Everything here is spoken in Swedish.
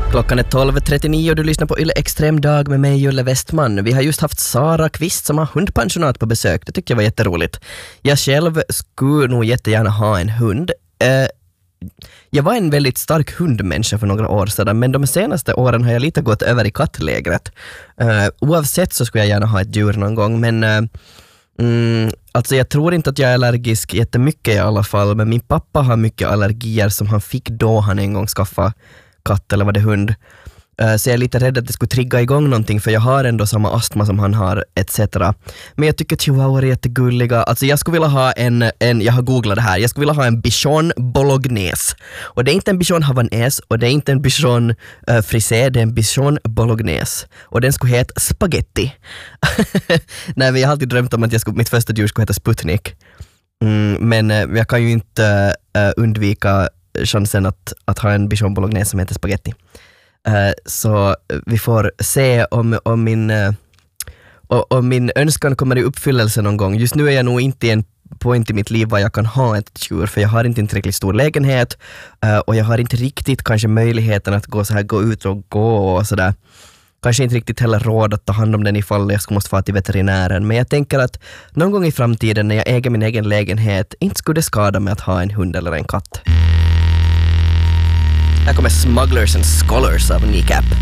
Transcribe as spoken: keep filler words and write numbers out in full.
Klockan är tolv trettionio och du lyssnar på Yle Extrem dag med mig, Julle Westman. Vi har just haft Sara Kvist som har hundpensionat på besök. Det tyckte jag var jätteroligt. Jag själv skulle nog jättegärna ha en hund. Eh, jag var en väldigt stark hundmänniska för några år sedan, men de senaste åren har jag lite gått över i kattlägret. Eh, oavsett så skulle jag gärna ha ett djur någon gång, men... Eh, Mm, alltså jag tror inte att jag är allergisk jättemycket i alla fall, men min pappa har mycket allergier som han fick då han en gång skaffade katt eller var det hund. Uh, så jag är lite rädd att det skulle trigga igång någonting, för jag har ändå samma astma som han har et cetera. Men jag tycker chihuahua är jättegulliga. Alltså jag skulle vilja ha en, en, jag har googlat det här, jag skulle vilja ha en bichon bolognese. Och det är inte en bichon havanäs och det är inte en bichon uh, frisé, det är en bichon bolognese. Och den skulle heta spaghetti. Nej, men jag har alltid drömt om att jag skulle, mitt första djur skulle heta Sputnik. Mm, men uh, jag kan ju inte uh, undvika chansen att, att ha en bichon bolognese som heter spaghetti. Uh, så vi får se om, om, min, uh, om min önskan kommer i uppfyllelse någon gång. Just nu är jag nog inte i en point i mitt liv var jag kan ha ett djur, för jag har inte en tillräckligt stor lägenhet uh, och jag har inte riktigt kanske möjligheten att gå, så här, gå ut och gå och sådär. Kanske inte riktigt heller råd att ta hand om den ifall jag skulle måste få till veterinären. Men jag tänker att någon gång i framtiden när jag äger min egen lägenhet, inte skulle det skada med att ha en hund eller en katt. Här kommer Smugglers and Scholars av Kneecap.